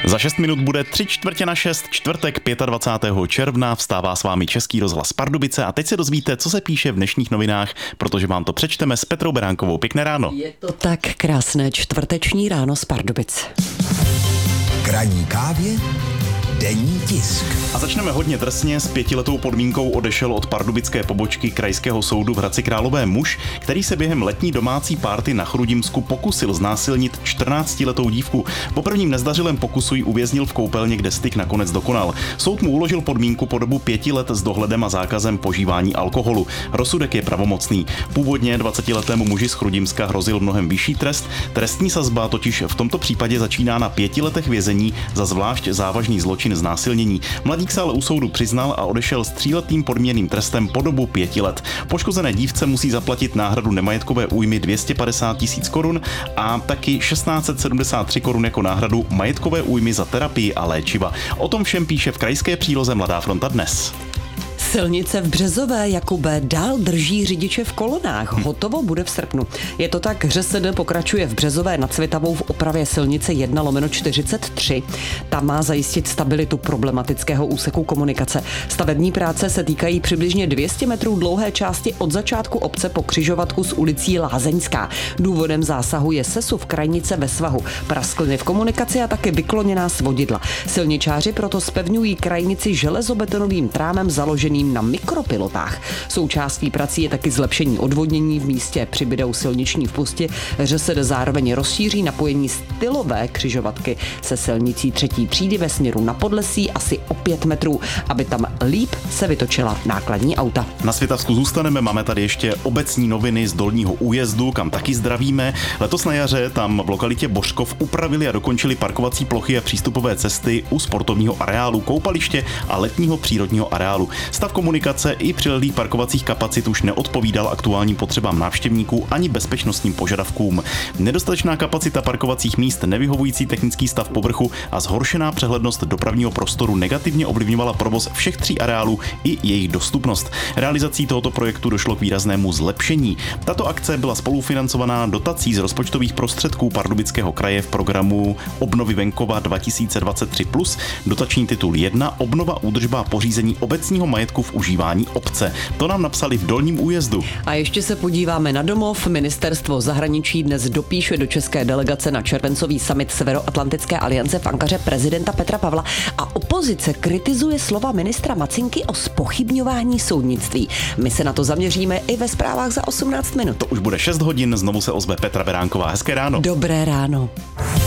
Za 6 minut bude 3/4/6, čtvrtek 25. června, vstává s vámi Český rozhlas Pardubice a teď se dozvíte, co se píše v dnešních novinách, protože vám to přečteme s Petrou Beránkovou. Pěkné ráno. Je to tak krásné čtvrteční ráno z Pardubic. K ranní kávě denní tisk. A začneme hodně drsně. S 5letou podmínkou odešel od pardubické pobočky Krajského soudu v Hradci Králové muž, který se během letní domácí párty na Chrudimsku pokusil znásilnit 14letou dívku. Po prvním nezdařilém pokusu ji uvěznil v koupelně, kde styk nakonec dokonal. Soud mu uložil podmínku po dobu 5 let s dohledem a zákazem požívání alkoholu. Rozsudek je pravomocný. Původně 20letému muži z Chrudimska hrozil mnohem vyšší trest. Trestní sazba totiž v tomto případě začíná na 5 letech vězení za zvlášť závažný zločin znásilnění. Mladík se ale u soudu přiznal a odešel s 3letým podmíněným trestem po dobu 5 let. Poškozené dívce musí zaplatit náhradu nemajetkové újmy 250 000 korun a taky 1673 korun jako náhradu majetkové újmy za terapii a léčiva. O tom všem píše v krajské příloze Mladá fronta dnes. Silnice v Březové, Jakube, dál drží řidiče v kolonách. Hotovo bude v srpnu. Je to tak, ŘSD pokračuje v Březové nad Svitavou v opravě silnice 1/43. Ta má zajistit stabilitu problematického úseku komunikace. Stavební práce se týkají přibližně 200 metrů dlouhé části od začátku obce po křižovatku s ulicí Lázeňská. Důvodem zásahu je sesuv krajnice ve svahu, praskliny v komunikaci a také vykloněná svodidla. Silničáři proto zpevňují krajnici železobetonovým trámem založeným na mikropilotách. Součástí prací je taky zlepšení odvodnění v místě přibydou silniční vpusti. ŘSD zároveň rozšíří napojení stylové křižovatky se silnicí 3. třídy ve směru na Podlesí asi o 5 metrů, aby tam líp se vytočila nákladní auta. Na Svitavsku zůstaneme, máme tady ještě obecní noviny z Dolního Újezdu, kam taky zdravíme. Letos na jaře tam v lokalitě Bořkov upravili a dokončili parkovací plochy a přístupové cesty u sportovního areálu, koupaliště a letního přírodního areálu. Stav komunikace i přilehlých parkovacích kapacit už neodpovídal aktuálním potřebám návštěvníků ani bezpečnostním požadavkům. Nedostatečná kapacita parkovacích míst, nevyhovující technický stav povrchu a zhoršená přehlednost dopravního prostoru negativně ovlivňovala provoz všech 3 areálů i jejich dostupnost. Realizací tohoto projektu došlo k výraznému zlepšení. Tato akce byla spolufinancovaná dotací z rozpočtových prostředků Pardubického kraje v programu Obnovy venkova 2023+, dotační titul 1, obnova, údržba a pořízení obecního majetku v užívání obce. To nám napsali v Dolním Újezdu. A ještě se podíváme na domov. Ministerstvo zahraničí dnes dopíše do české delegace na červencový summit Severoatlantické aliance v Ankaře prezidenta Petra Pavla a opozice kritizuje slova ministra Macinky o zpochybňování soudnictví. My se na to zaměříme i ve zprávách za 18 minut. To už bude 6 hodin, znovu se ozve Petra Beránková. Hezké ráno. Dobré ráno.